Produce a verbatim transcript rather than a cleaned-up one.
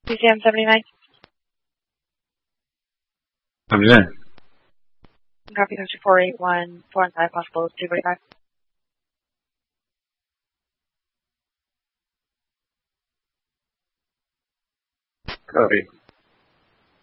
C C M seventy-nine. seventy-nine. Copy country four eight one, four one five, possible two forty-five. Copy.